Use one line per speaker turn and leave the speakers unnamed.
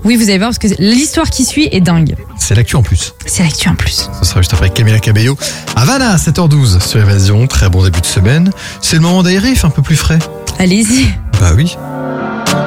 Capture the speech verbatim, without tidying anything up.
Oui, vous allez voir, parce que l'histoire qui suit est dingue.
C'est l'actu en plus.
C'est l'actu en plus.
Ce sera juste après Camila Cabello. Havana, sept heures douze sur Évasion. Très bon début de semaine. C'est le moment d'aérer, il fait un peu plus frais.
Allez-y.
Bah oui.